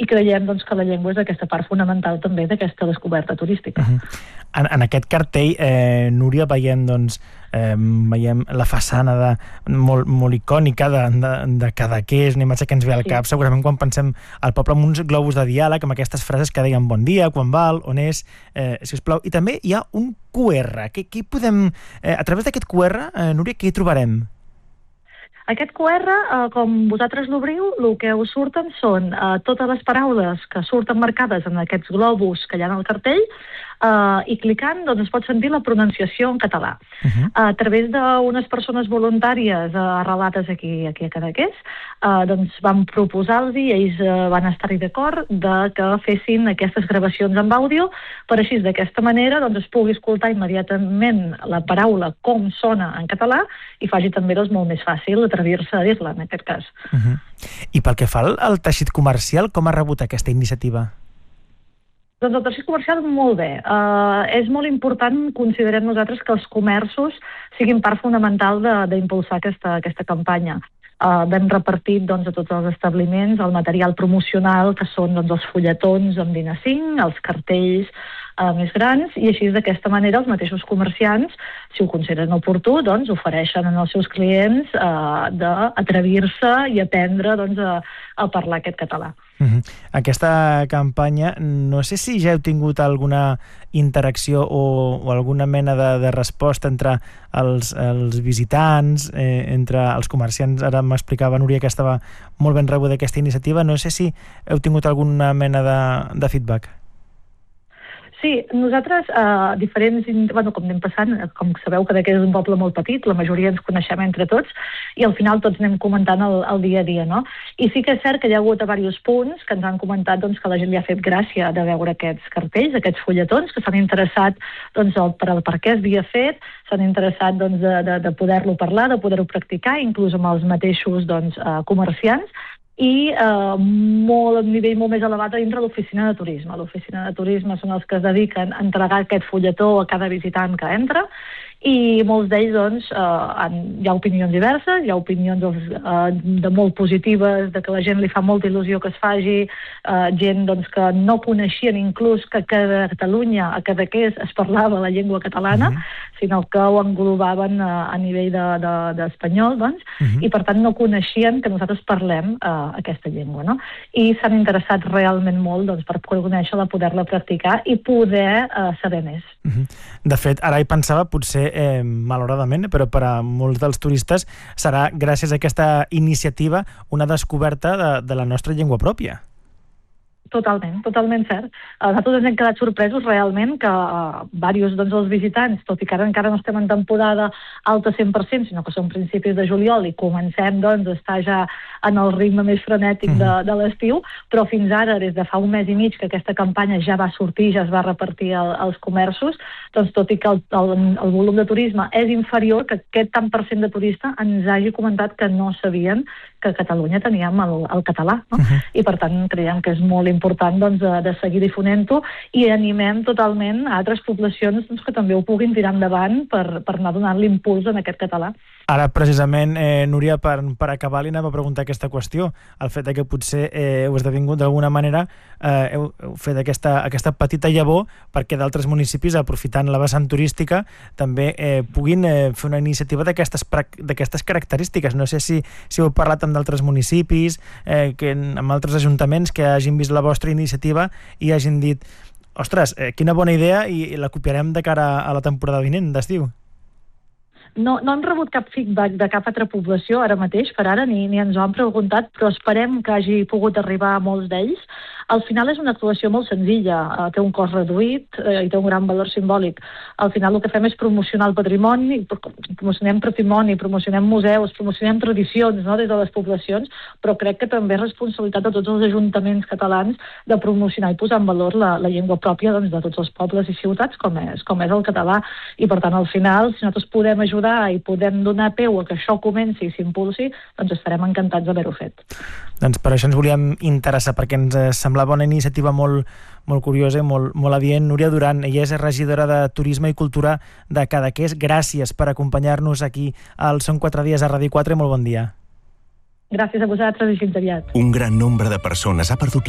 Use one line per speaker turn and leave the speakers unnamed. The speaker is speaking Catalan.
creiem doncs, que la llengua és aquesta part fonamental també d'aquesta descoberta turística.
En aquest cartell, Núria, veiem la façana molt icònica de Cadaqués, una imatge que ens ve al cap, segurament quan pensem al poble, amb uns globus de diàleg, amb aquestes frases que deien bon dia, quan val, on és, si us plau. I també hi ha un QR. Què podem, a través d'aquest QR, Núria, què hi trobarem?
Aquest QR, com vosaltres l'obriu, el que us surten són totes les paraules que surten marcades en aquests globus que hi ha al cartell, i clicant doncs, es pot sentir la pronunciació en català. A través d'unes persones voluntàries arrelades aquí a Cadaqués, doncs vam proposar-los i ells van estar-hi d'acord que fessin aquestes gravacions amb àudio, per així d'aquesta manera doncs, es pugui escoltar immediatament la paraula com sona en català i faci també doncs, molt més fàcil atrevir-se a dir-la en aquest cas.
I pel que fa al teixit comercial, com ha rebut aquesta iniciativa?
Doncs el teixit comercial molt bé. És molt important, considerem nosaltres, que els comerços siguin part fonamental d'impulsar aquesta campanya. Vam repartir doncs, a tots els establiments el material promocional, que són doncs, els fulletons amb dinar 5, els cartells més grans, i així d'aquesta manera els mateixos comerciants, si ho consideren oportú, doncs ofereixen als seus clients d'atrevir-se i aprendre doncs, a parlar aquest català.
Aquesta campanya, no sé si ja heu tingut alguna interacció o alguna mena de resposta entre els visitants, entre els comerciants. Ara m'explicava Núria que estava molt ben rebuda aquesta iniciativa. No sé si heu tingut alguna mena de feedback.
Sí, nosaltres, com anem passant, com sabeu, Cadaqués és un poble molt petit, la majoria ens coneixem entre tots, i al final tots anem comentant el dia a dia, no? I sí que és cert que hi ha hagut diversos punts que ens han comentat doncs, que la gent li ha fet gràcia de veure aquests cartells, aquests fulletons, que s'han interessat doncs, per què es havia fet, s'han interessat doncs, de poder-lo parlar, de poder-ho practicar, inclús amb els mateixos doncs, comerciants, i a un nivell molt més elevat a dintre l'oficina de turisme. L'oficina de turisme són els que es dediquen a entregar aquest fulletó a cada visitant que entra, i molts d'ells doncs, hi ha opinions diverses, hi ha opinions de molt positives, de que la gent li fa molta il·lusió que es faci, gent doncs, que no coneixien inclús que a Catalunya, a Cadaqués, es parlava la llengua catalana, sinó que ho englobaven a nivell d'espanyol, doncs, i per tant no coneixien que nosaltres parlem aquesta llengua, no? I s'han interessat realment molt doncs, per conèixer-la, poder-la practicar i poder saber més.
De fet, ara hi pensava, potser malauradament, però per a molts dels turistes serà, gràcies a aquesta iniciativa, una descoberta de la nostra llengua pròpia.
Totalment cert. Nosaltres ens hem quedat sorpresos realment que diversos dels visitants, tot i que ara encara no estem en temporada alta 100%, sinó que són principis de juliol i comencem doncs, a estar ja en el ritme més frenètic de l'estiu, però fins ara, des de fa un mes i mig que aquesta campanya ja va sortir, ja es va repartir als comerços, doncs tot i que el volum de turisme és inferior, que aquest tant per cent de turista ens hagi comentat que no sabien que a Catalunya teníem el català, no? I per tant creiem que és molt important doncs, de seguir difonent-ho i animem totalment a altres poblacions doncs, que també ho puguin tirar endavant per anar donant l'impuls en aquest català.
Ara, precisament, Núria, per acabar, li anava a preguntar aquesta qüestió. El fet que potser heu esdevingut d'alguna manera, heu fet aquesta petita llavor perquè d'altres municipis, aprofitant la vessant turística, també puguin fer una iniciativa d'aquestes característiques. No sé si heu parlat amb d'altres municipis, amb altres ajuntaments que hagin vist la vostra iniciativa i hagin dit ostres, quina bona idea, i la copiarem de cara a la temporada vinent d'estiu.
No hem rebut cap feedback de cap altra població ara mateix, per ara, ni ens ho han preguntat, però esperem que hagi pogut arribar a molts d'ells. Al final és una actuació molt senzilla, té un cost reduït i té un gran valor simbòlic. Al final el que fem és promocionar el patrimoni, promocionem museus, promocionem tradicions, no, des de les poblacions, però crec que també és responsabilitat de tots els ajuntaments catalans de promocionar i posar en valor la llengua pròpia doncs, de tots els pobles i ciutats, com és el català. I per tant, al final, si nosaltres podem ajudar i podem donar peu a que això comenci i s'impulsi, doncs estarem encantats d'haver-ho fet.
Doncs per això ens volíem interessar, perquè ens semblava una iniciativa molt curiosa i molt adient. Núria Duran, ella és regidora de Turisme i Cultura de Cadaqués. Gràcies per acompanyar-nos aquí al Són 4 dies a Ràdio 4 i molt bon dia.
Gràcies a vosaltres i fins aviat.
Un gran nombre de persones ha perdut